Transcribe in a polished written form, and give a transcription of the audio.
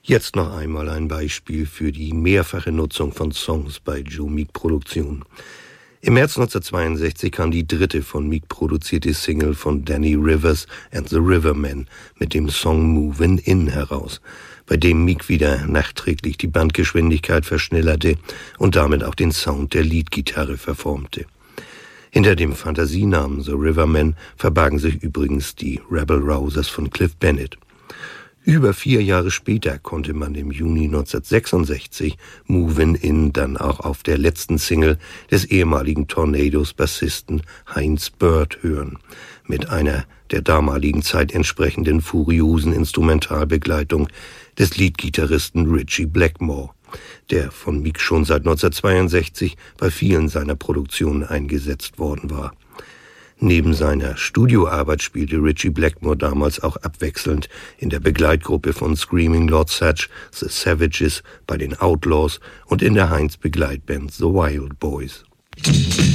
Jetzt noch einmal ein Beispiel für die mehrfache Nutzung von Songs bei Joe Meek-Produktionen. Im März 1962 kam die dritte von Meek produzierte Single von Danny Rivers and the Rivermen mit dem Song Movin' In heraus, bei dem Meek wieder nachträglich die Bandgeschwindigkeit verschnellerte und damit auch den Sound der Leadgitarre verformte. Hinter dem Fantasienamen The Rivermen verbargen sich übrigens die Rebel Rousers von Cliff Bennett. Über 4 Jahre später konnte man im Juni 1966 Movin' In dann auch auf der letzten Single des ehemaligen Tornados-Bassisten Heinz Bird hören, mit einer der damaligen Zeit entsprechenden furiosen Instrumentalbegleitung des Leadgitarristen Ritchie Blackmore, der von Meek schon seit 1962 bei vielen seiner Produktionen eingesetzt worden war. Neben seiner Studioarbeit spielte Ritchie Blackmore damals auch abwechselnd in der Begleitgruppe von Screaming Lord Sutch, The Savages, bei den Outlaws und in der Heinz-Begleitband The Wild Boys.